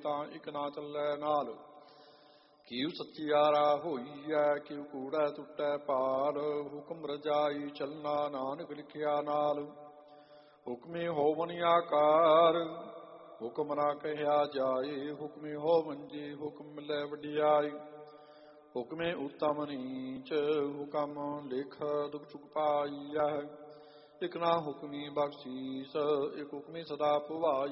ਤਾਂ ਇਕ ਨਾ ਚੱਲੈ ਨਾਲ। ਕਿਉ ਸੱਚਿਆਰਾ ਹੋਈਐ ਕਿਉ ਕੂੜੈ ਟੁੱਟੈ ਪਾਰ। ਹੁਕਮ ਰਜਾਈ ਚੱਲਣਾ ਨਾਨਕ ਲਿਖਿਆ ਨਾਲ। ਹੁਕਮੇ ਹੋਵਨ ਆਕਾਰ ਹੁਕਮ ਨਾ ਕਹਿਆ ਜਾਏ। ਹੁਕਮੇ ਹੋਵਨ ਜੀ ਹੁਕਮ ਮਿਲੈ ਵਡਿਆਈ। ਹੁਕਮੇ ਉਤਮ ਨੀਚ ਹੁਕਮ ਲਿਖ ਦੁਖ ਚੁਕ ਪਾਈਐ। ਇਕ ਨਾ ਹੁਕਮੀ ਬਖਸ਼ੀਸ ਇਕ ਹੁਕਮੀ ਸਦਾ ਭਵਾਈ।